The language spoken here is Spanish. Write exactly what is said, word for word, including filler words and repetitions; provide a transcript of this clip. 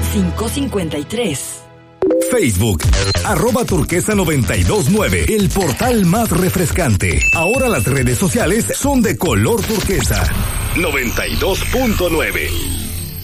cinco cinco tres. Facebook, arroba turquesa noventa y dos nueve, el portal más refrescante. Ahora las redes sociales son de color turquesa. noventa y dos punto nueve.